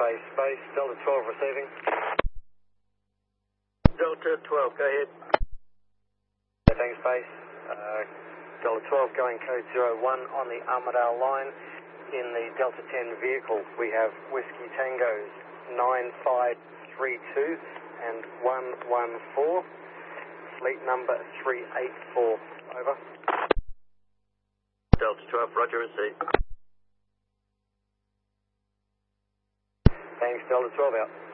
space, Delta 12 receiving. Delta 12, go ahead. Thanks, space. Delta 12 going code 01 on the Armidale line. In the Delta 10 vehicle, we have Whiskey Tangos 9532 and 114. Fleet number 384. Over. Delta 12, roger, receive. Thanks, Delta 12 out.